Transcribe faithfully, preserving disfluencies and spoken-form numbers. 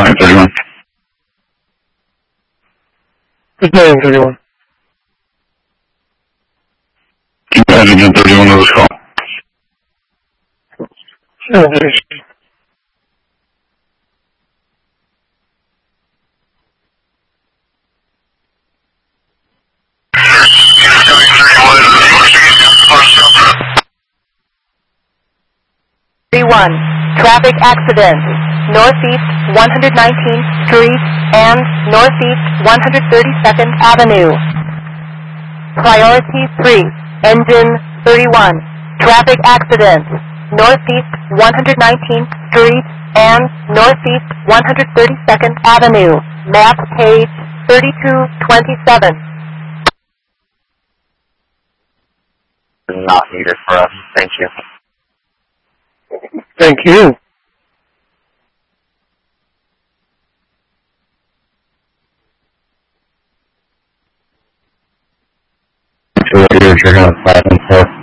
nine thirty-one. It's nine thirty-one. Can you add again thirty-one to this call? nine thirty-six. thirty-one. Traffic accident. Northeast one hundred nineteenth Street and Northeast one hundred thirty-second Avenue. Priority three. Engine thirty-one. Traffic accident. Northeast one hundred nineteenth Street and Northeast one hundred thirty-second Avenue. Map page thirty-two twenty-seven. Not needed for us. Thank you. Thank you. You're going to five and four.